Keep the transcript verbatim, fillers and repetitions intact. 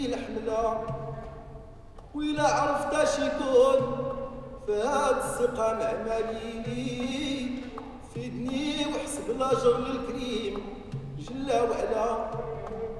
الحملة وإلا عرفت اش يكون فهاد الثقة مع ماليني فيدني وحسب الأجر للكريم جل وعلا.